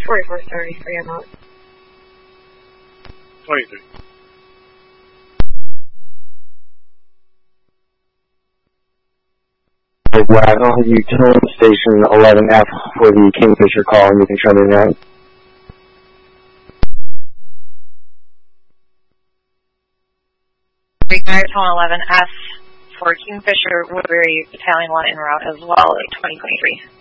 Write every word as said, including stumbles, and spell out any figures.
forty-four thirty-three, I'm out. twenty-three. Wow, you tone station eleven F for the Kingfisher call, and you can shut it down. Require tone eleven F for Kingfisher, Woodbury Battalion one en route as well, twenty twenty-three.